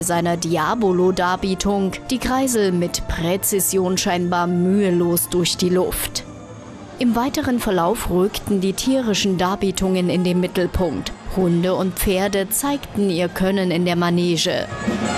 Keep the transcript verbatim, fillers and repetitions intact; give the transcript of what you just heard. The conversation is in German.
seiner Diabolo-Darbietung die Kreisel mit Präzision scheinbar mühelos durch die Luft. Im weiteren Verlauf rückten die tierischen Darbietungen in den Mittelpunkt. Hunde und Pferde zeigten ihr Können in der Manege.